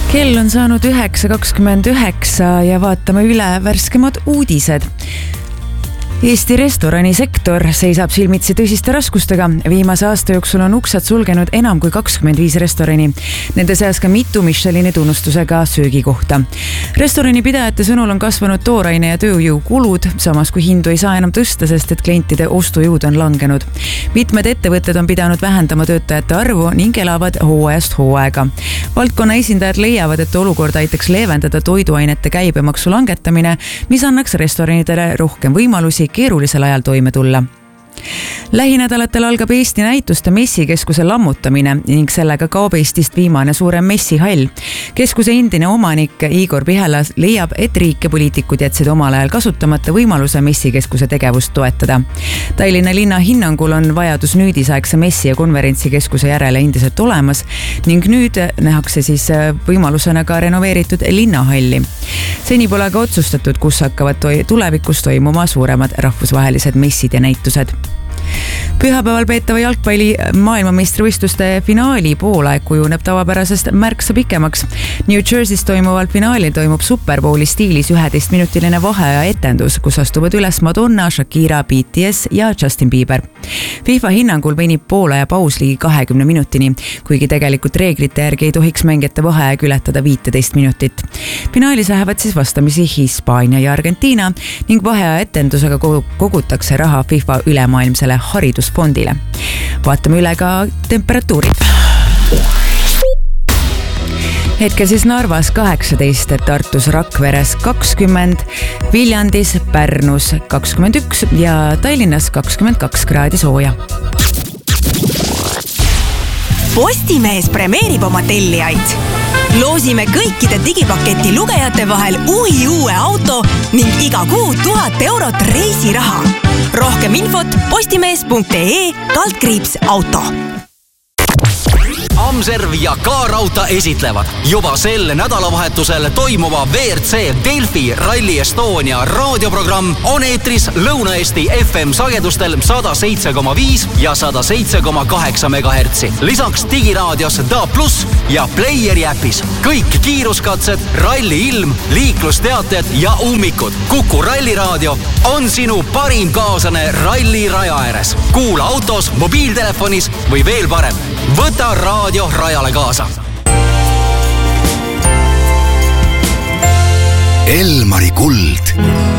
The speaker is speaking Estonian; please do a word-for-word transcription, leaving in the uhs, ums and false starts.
Kell on saanud üheksa kakskümmend üheksa ja vaatame üle värskemad uudised. Eesti restoranisektor seisab silmitsi tõsiste raskustega. Viimase aasta jooksul on uksed sulgenud enam kui kakskümmend viis restorani. Nende seas ka mitu Michelini tunnustusega söögikohta. Restorani pidajate sõnul on kasvanud tooraine ja tööjõu kulud, samas kui hindu ei saa enam tõsta, sest et klientide ostujõud on langenud. Mitmed ettevõtted on pidanud vähendama töötajate arvu ning elavad hooajast hooaega. Valdkonna esindajad leiavad, et olukord aitaks leevendada toiduainete käibemaksu langetamine, mis annaks restoranidele rohkem võimalusi keerulisel ajal toime tulla. Lähinädalatel algab Eesti näituste messikeskuse lammutamine ning sellega kaob Eestist viimane suurem messihall. Keskuse endine omanik Igor Pihela leiab, et riik ja poliitikud jätsid omal ajal kasutamata võimaluse messikeskuse tegevust toetada. Tallinna linna hinnangul on vajadus nüüdisaegse messi- ja konverentsikeskuse järele endiselt olemas ning nüüd nähakse siis võimalusena ka renoveeritud linnahalli. Seni pole ka otsustatud, kus hakkavad tulevikus toimuma suuremad rahvusvahelised messid ja näitused. Pühapäeval peetava jalgpalli maailmameistrivõistluste finaali poolaeg kujuneb tavapärasest märksa pikemaks. New Jersey's toimuval finaalil toimub Super Bowli stiilis üheteistminutiline vaheaja etendus, kus astuvad üles Madonna, Shakira, B T S ja Justin Bieber. FIFA hinnangul venib poolaja paus ligi kahekümne minutini, kuigi tegelikult reeglite järgi ei tohiks mängijate vaheaeg ületada viiteist minutit. Finaalis lähevad siis vastamisi Hispaania ja Argentiina ning vaheaja etendusega kogutakse raha FIFA ülemaailmsele haridusfondile. Vaatame üle ka temperatuurid. Hetkel siis Narvas kaheksateist, Tartus Rakveres kakskümmend, Viljandis, Pärnus kakskümmend üks ja Tallinnas kakskümmend kaks kraadi sooja. Postimees premeerib oma tellijaid. Loosime kõikide digipaketi lugejate vahel uhi uue auto ning iga kuu tuhat eurot reisiraha. Rohkem infot postimees punkt ee kaldkriips auto. Amserv ja K-Rauta esitlevad juba sel nädalavahetusel toimuva V R C Delfi Rally Estonia raadioprogramm on eetris Lõuna-Eesti F M sagedustel sada seitse koma viis ja sada seitse koma kaheksa megahertsi. Lisaks digiraadios D A plus ja Playeri äpis. Kõik kiiruskatsed, ralli ilm, liiklusteated ja ummikud. Kuku ralliraadio on sinu parim kaaslane ralli raja ääres. Kuula autos, mobiiltelefonis või veel parem. Võta raadio rajale kaasa. Elmari kuld.